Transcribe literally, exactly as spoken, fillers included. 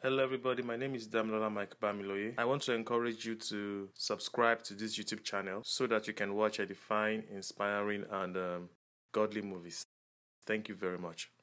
Hello everybody, my name is Damilola Mike Bamiloye. I want to encourage you to subscribe to this YouTube channel so that you can watch edifying, inspiring and um, godly movies. Thank you very much.